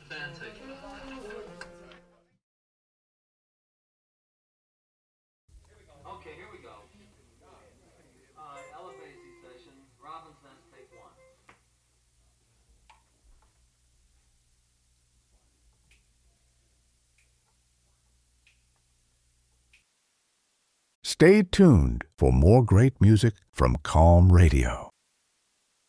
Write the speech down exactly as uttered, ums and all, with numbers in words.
Okay, here we go. All right, elevated session. Robin's Nest, take one. Stay tuned for more great music from Calm Radio.